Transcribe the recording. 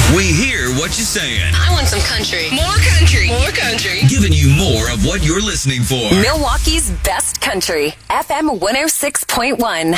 We hear what you're saying. I want some country. More country. More country. Giving you more of what you're listening for. Milwaukee's best country, FM 106.1.